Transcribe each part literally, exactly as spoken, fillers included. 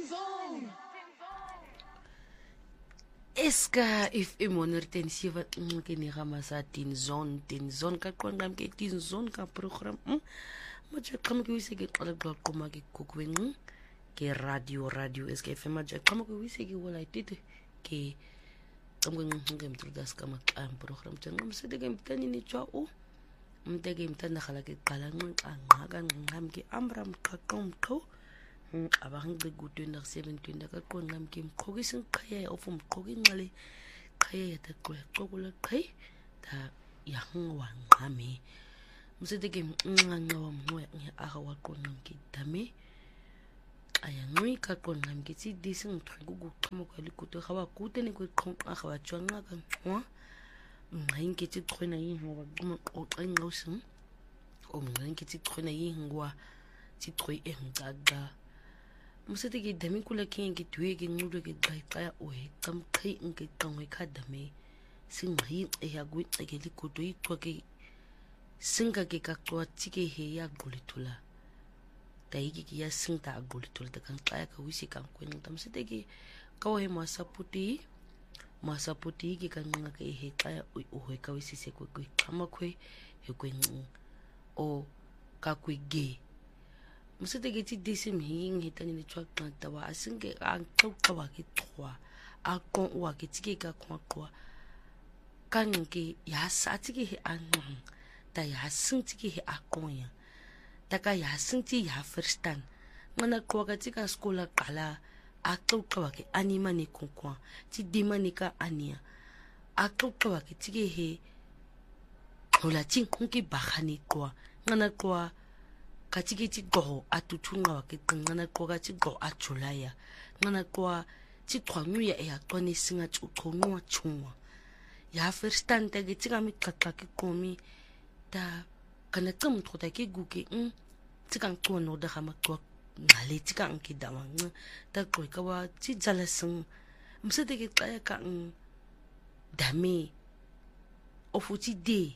Eska if imonor ten sewe ke ni gama sa tin zon tin zon ka kwangam ke tin zon ka program ma je kam ke wise ke qala gwa qoma ke kukweng ke radio radio eska F M je kam ke wise ke wala tite ke kam ke ngem trudas kama kam program je ngam se de ke mtani ni twa o mte ke mtana khala ke qala nqa nqa ngam ke amram qaqom qo abang de gutu nak seventeen da ka qongam ke mqhokisin qhaya of mqhoki nqale qhaya ta qoqola qhay ta yang wa ngame msete ke nqanga wa mmoya ngi aga wa qongam ke dame aya ngui ka qongam ke tsi dising thungu gu qhamo ka likuto ga wa kute ne ko qhonqa ga wa tshwanqa ka nqwa ngai ke tsi qhona yin wa mo qoqenga using o ngai ke tsi qhona yin wa tsi qhoi e ngaga musete ke dami kula king ke tue ke ngulo ke qaiqa o he qam qai nke qangwe kha dame sing hi e ya gwi ke le koto I twa ke singa ke ka twa tike he ya gulitula tai ke ya sinta gulitula ta kan qaya ka wisi kan ko ngam musete ke ka o he ma saputi ma saputi ke kan nga ke he qaya o he ka wisi se ko ko qama khwe he ko o ka kwe ge musete ke ti disim hing hitani ni twa qata wa asinge a qoqa wa ke twa a kon wa ke tike ka khwa kan ke ya sa tike he an ta ya sin tike he a konya ta ka ya sin ti ya verstaan ngana kwa ka tika skola qala a qoqa wa ke anima ni konkwa ti dimani ka ania a qoqa wa ke tike he hola tin konki bagani kwa ngana kwa katiki ti go atutunga wa ke ngana ko ka ti go achulaya ngana ko ti khwanyu ya ya tone singa tsukhonwa chungwa ya first time ta ke tinga mi qaqqa ke komi ta kana tsum thota ke guke n tikang ko no da ga ma ko ngale tikang ke dawang ta ko ka wa ti jalasung msete ke qaya ka n dame ofuti de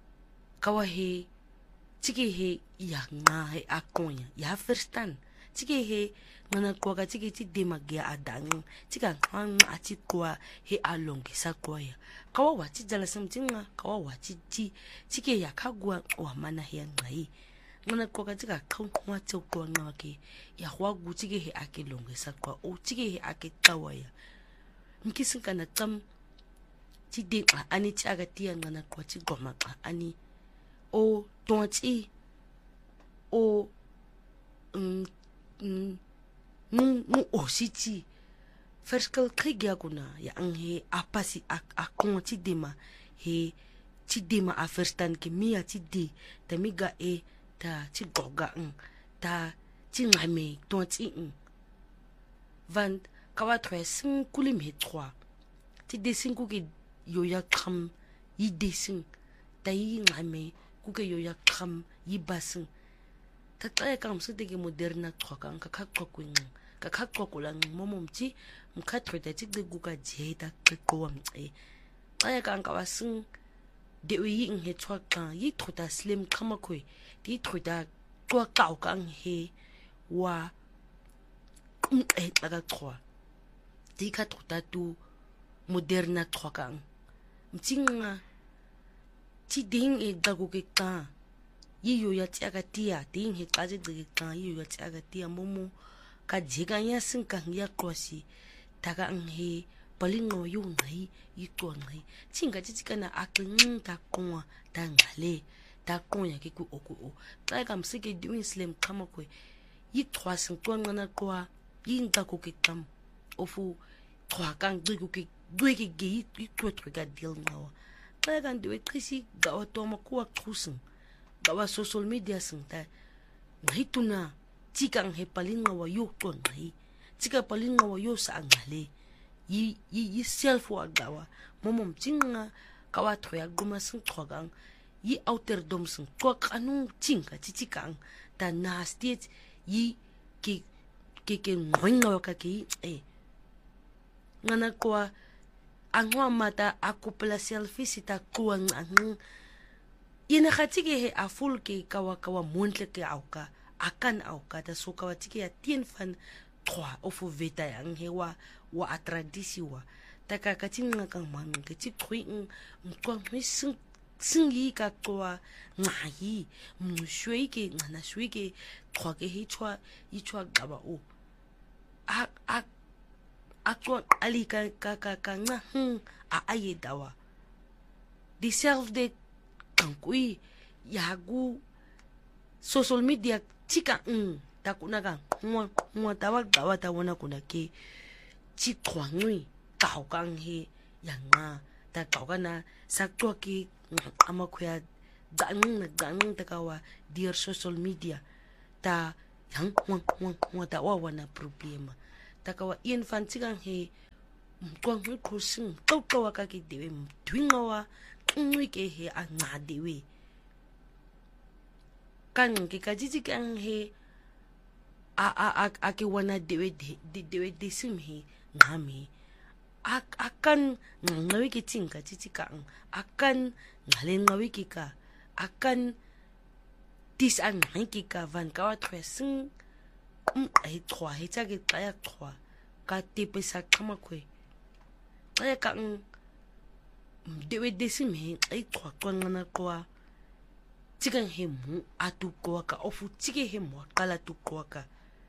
ka wa he tike he ya nga he akonya ya verstaan tike he ngana kwa ka tike ti de magia adang tika nga ati kwa he along sa kwa ya kawa wati jala samtinga kawa wati ti tike ya kagwa wa mana he ngai ngana kwa ka tika khwa tse kwa nga ke ya gwa gu tike he akelong sa kwa o tike he aketawa ya mkisinka na tsam ti de ani ti aga ti ngana kwa ti goma ani o tonti o mm mm nu o siti verskil krigia kuna ya anghe apasi ak akonti dema he ti dema a verstaan ke mia ti de ta miga e ta ti goga n ta ti ngame tonti n van kawa tresin kulim he trois ti desin ku ke yo ya kham yi desin ta yi ngame kuke yo ya kham yibasing ta tsaya ka msete ke moderna tsoka ka khaqwa kweng ka khaqwa kulang momomti mkhatreta ti guga jeta qeqwa mce tsaya ka nka wasing de uyi nge tsoka yi thota slim khama khwe ti thota twa ka ka he wa kumqe ka tsoa ti ka thota tu moderna tsoka mtsinga ti ding e dago ke ka yiyo ya tiaga tia ding he kaje de ka yiyo ya tiaga tia momo ka jega ya sin ka ya kwasi daga nghe palingo yu ngai yitwa ngai tinga titikana akin ta konwa ta ngale ta konya ke ku oku o ta ka msike doing slim kama kwe yi trois sin to ngana kwa yi ngako ke kam ofu trois kan gbe ke gbe ke ge yi to to ga deal ngawa ta kan de krisi ga otoma kwa khusin ga wa social media sin ta ngituna tikang he palinga wa yo to ngai tika palinga wa yo sa ngale yi yi self wa gawa momom tinga ka wa troya guma sin trogang yi outer dom sin to kanu tinga titikang ta na state yi ke ke ke ngwenga ka ke e ngana kwa angwa mata akopela selfie sita kuang ang ina khatike he aful ke kawa kawa montle ke auka akan auka ta so kawa tike ya tien fan twa of veta yang he wa wa atradisiwa taka ka tinga kang mang ke ti khwing mtwa ngwi sing singi ka twa ngai mshwe ke ngana shwe ke twa ke hi twa i twa gaba o a a a twa ali ka ka ka ka nga hm a ayedawa di self de kankui yagu social media tika mm takuna ka ngwa ngwa tawa gawa tawona kuna ke chi khwangwi ka kang he yanga ta ka kana sakto ke amakhya gang gang takawa dear social media ta yang ngwa ngwa ngwa ta wa wana problema takawa infanti kang he mkwang khusing to to ka ke dewe twinga wa ngwi ke he a nga dewe kan ke ka jiji kang he a a a a ke wana dewe de dewe de sim he ngami ak akan ngawi ke tinga jiji kang akan ngalen ngawi ke ka akan dis an ngi ka van ka wa twesing um ai twa he tsa ke tsaya twa ka tipe sa kama kwe tsaya kang dewe de sim he ai twa twa ngana kwa tikan he mu atu kwa ka ofu tike he mu kala tu kwa ka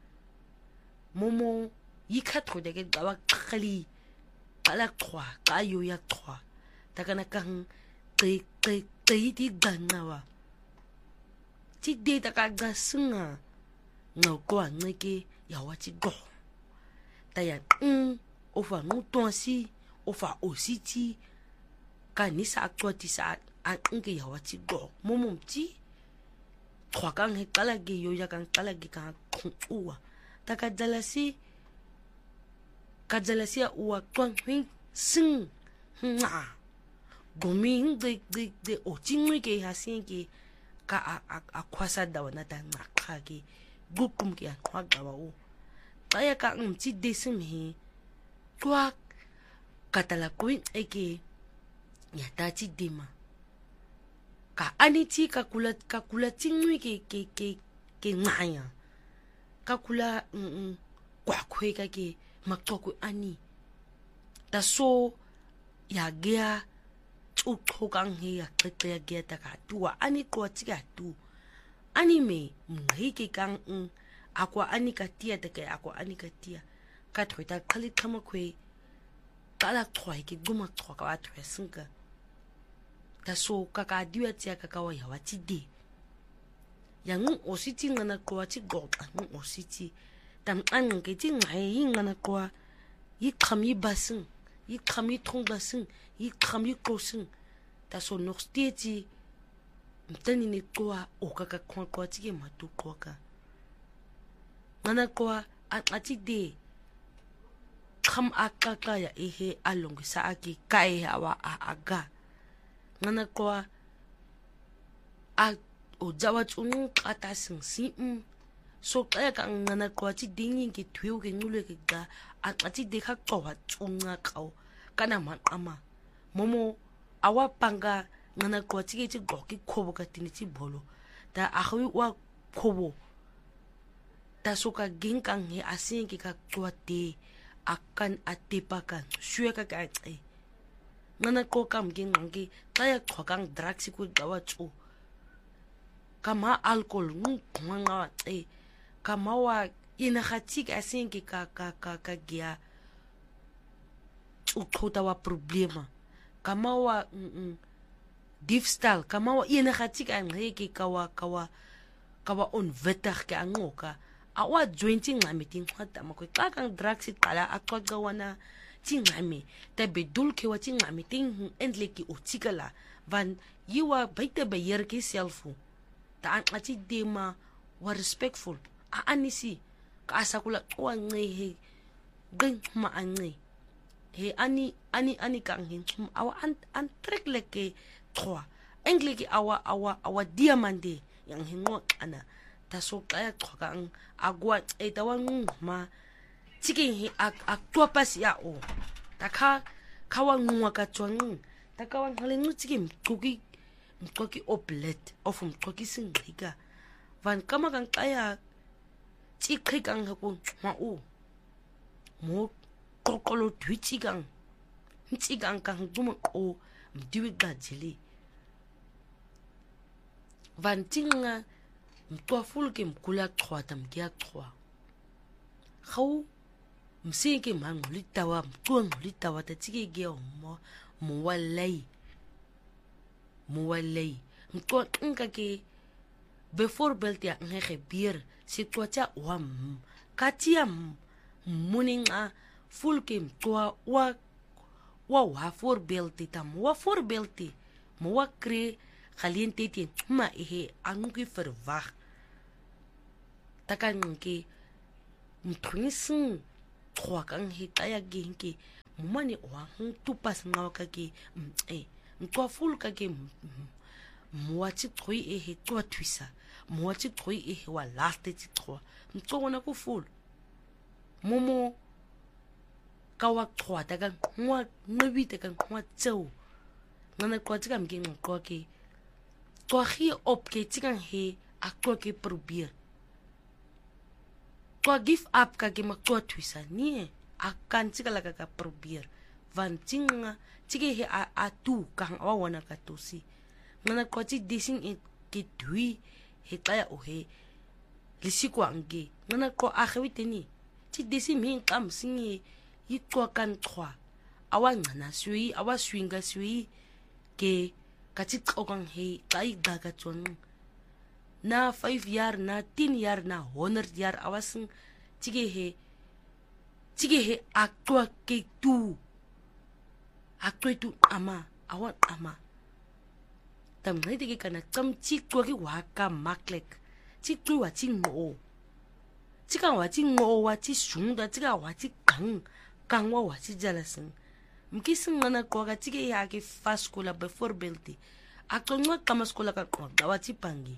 momo yikhatro de ke gawa khali kala twa ka yo ya twa takana kang te te te di ganawa ti de ta ka gasunga no kwa ngeke ya wa ti go ta ya mm ofa no tonsi ofa ositi ka ni sa twa ti sa a nke ya wa ti go momo ti twa kang he kala ge yo ya kang kala ge ka uwa ta ka jalasi ka jalasi uwa twang hin sing nga gomi de de de o tingwe ke hasin ke ka a a kwasa da wana ta ngakha ke gukum ke kwa gawa o kaya ka mti desim he kwa katala kuin eke ya ta ti dema ka aniti ka kula ka kula tingwe ke ke ke ke ngaya ka kula mm kwa khwe ka ke maktoko ani ta so ya gea uqhokang he ya qeqe ya gea ta ka tua ani kwa tika tu ani me mngike kang akwa ani ka tia ta ke akwa ani ka tia ka thweta khali khama khwe kala khwa ke guma khwa ka thwe singa ta so ka ka diwa tia ka ka wa ya wati de yang ositi ngana kwa ti goka ng ositi tam an ke ti ngai ngana kwa yi khami basin yi khami thong basin yi khami kosin ta so nog steeds mtani ni kwa o ka ka kwa kwa ti ke matu kwa ka ngana kwa ati de kham akaka ya ehe alongisa aki kai awa aga ngana kwa a o jawa tunu kata sing si um so kaya ka ngana kwa ti dingin ke thwe ke ngule ke ga a ati de kha kwa tsunga kao kana maqama momo awa panga ngana kwa ti ke ti goki khobo ka tini ti bolo ta a khwi wa khobo ta so ka ginkang he asin ke ka kwa te akan atepakan shwe ka ka e ngana ko kam ging ngi kaya khokang drugs ku gawa tsu kama alcohol ngu ngwa e kama wa ina khatik asinki ka ka ka ka gia ukhota wa problema kama wa mm lifestyle kama wa ina khatik angeke kawa kawa kawa onwettig ke angoka awa twenty ngami tinqata makwe xa kang drugs iqala aqoqa wana tingami ta bedul ke wa tingami ting endleki utikala van yiwa baite beyer ke selfu ta ati dema wa respectful a anisi ka asakula wa ngehe gen ma ange he ani ani ani kang hin awa an an trek leke trois engleki awa awa awa diamande yang hingo ana ta so kaya kang agwa eta wa ma chicken hi ak aktua pas ya o ta kha khawa ngwa ka twang ta ka wa ngale ngu chicken kuki mqoki oblet of mqoki singqika van kama kan kaya chiqhikang ha ku ma u mo kokolo dwitsigang tsigang kang tuma o mdiwi gajili vantinga mtwa fulke mkula chwata mkia chwa khau msike mangulitawa mtwa ngulitawa tatike ge mo mo walai mo walai mtwa nka ke before beltia ngege bier si twacha wam katia muninga fulke mtwa wa wa wa for belti tam wa for belti mo wa kre khaliente ti ma ehe anguki verwag takanke mthunising khwakang he taya genke mumani wa tupas ngawaka ke mtse mtwa fulka ke muachi thui ehe twa twisa muachi thui ehe wa last ti twa mtsona ku full momo kawa khwata ka ngwa ngwibite ka ngwa tseo ngana kwatsika mke ngqwa ke twagie op ke tsikang he akwa ke probeer twa give up ka ke makwa twisa nie akan tsika la ka probeer van tsinga tsike he a, a tu kang wa wana ka tosi ngana kwatsi dising e ke dui he taya o he lisikwa nge ngana ko a gewiteni tsi disi mi kam singi yitwa kan twa awangana sui awaswinga sui ke kati kokang he kai daga tsong na five year na ten year na one hundred year awasing tige he tige he akwa ke tu akwa tu ama awan ama tam ngai tige kana cham chi kwa ki wa ka maklek chi tu wa chi ngo chi ka wa chi ngo wa chi shung da chi ka wa chi kang kang wa wa chi jalasing mkising ngana kwa ka tige ya ke fast school before belti akongwa kama skola ka konda wati pangi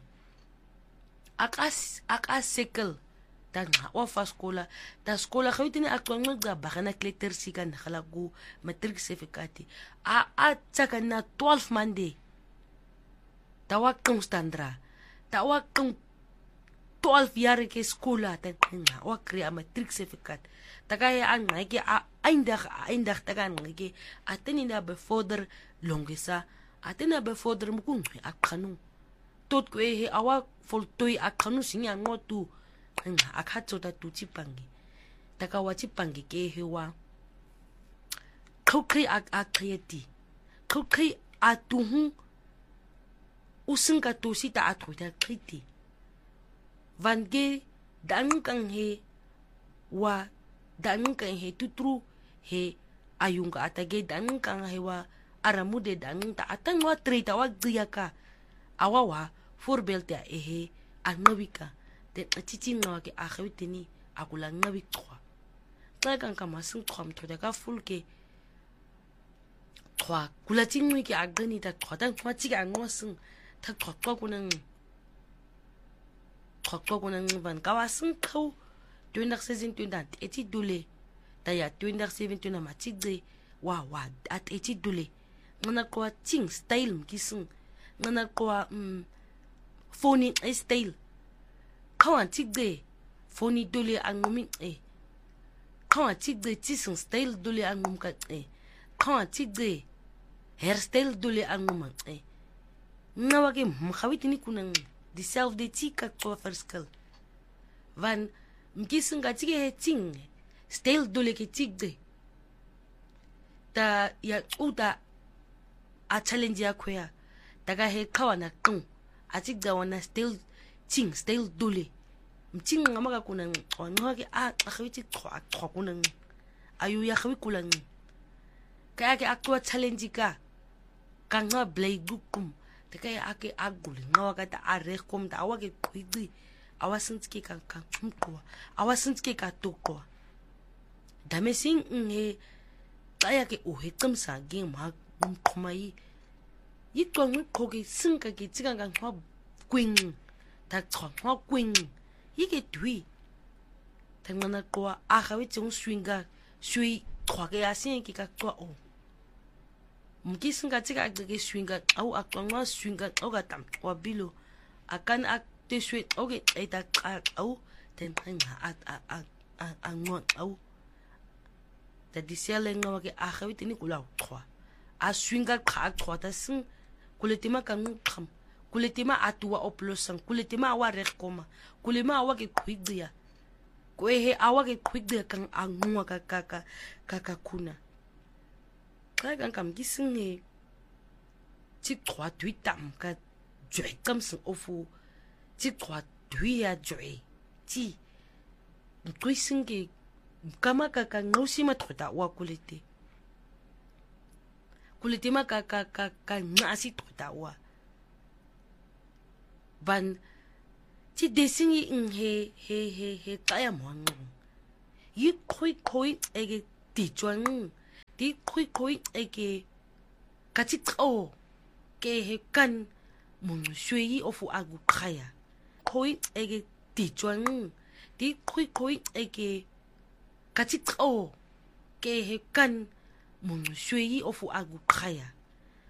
akas akas sekel tanga wa fa skola ta skola khawitini akongwa ga bagana kletter sikan khalagu matric certificate a a tsaka na twelve mande tawa konstandra tawa kon twelve year ke skola ta nga wa kria matric certificate takaya ang ngeke a eindag eindag takan ngeke ateni na bevorder longisa atena bevorder mukungwe akhanu tot kwe he awa voltoi akhanu sinya ngotu nga akhatso ta tuchi pangi taka wachi pangi ke he wa khokri ak akhrieti khokri atuhu usinga tosi ta athuita kriti vange dankang he wa dankang he tutru he ayunga atage dankang he wa aramude dan ta atangwa treta wa giyaka awawa forbelta ehe anabika de titi ngwa ke akhwitini akula ngabi khwa xa kan kama sing khwa mthoda ka fulke khwa kula tingwi ke agani ta khwa ta khwa ti ka ngosing ta khwa khwa kunang khwa khwa kunang van ka wa sing khau twenty seventeen eti dule ta ya twenty seventeen ma tigze wa wa at eti dule ngana kwa ting style mkising ngana kwa um phone style kawan tigde phone dole angumi eh kawan tigde tising style dole angum ka eh kawan tigde hairstyle dole angum eh ngawa ke mkhawiti ni kunang the self de tika kwa firskal van mkising ga tige ting style dole ke tigde ta ya uta a challenge ya khoya daga he khawana qung atigda wana still ting still dule mting ngamaka kuna ngwa ke a khawiti khwa khwa kuna ayu ya khwi kula kaya ke akwa challenge ka kanga blay gukum daga ake agul ngawa ka ta are kom ta awake qidi awasinski ka ka mqwa awasinski ka tokwa damesing nge kaya ke uhe tsamsa ge ma mkhomai yitwa ngqoke sinka ke tsika nga ngwa kwing ta tswa ngwa kwing yike dwi tangana kwa aga we tsong swinga swi khwa ke asin ke ka tswa o mkisinga tsika ke swinga au akwa ngwa swinga o ka tam kwa bilo akan ak te swi okay eta au ten nga a a a ngwa au da di sele nga wa ke a ga witini kula uqhwa a swinga qha qhwa ta sing kuletima ka ngqham kuletima atuwa oplosang kuletima wa rekoma kulema wa ke qhwigia kwehe awa ke qhwigia kang angwa ka ka ka ka kuna xa kang kam kisinge ti qhwa twitam ka jwe kamsing ofu ti qhwa dwiya jwe ti qwisinge kama ka ka ngosi mathota wa kulete kulete ma ka ka ka ka ngasi thota wa ban ti desingi he he he he taya mwangu yi khoi khoi ege ti chwang ti khoi khoi ege ka ti o ke he kan mong shui ofu agu khaya khoi ege ti chwang ti khoi khoi ege ka ti o ke he kan mong shui ofu agu khaya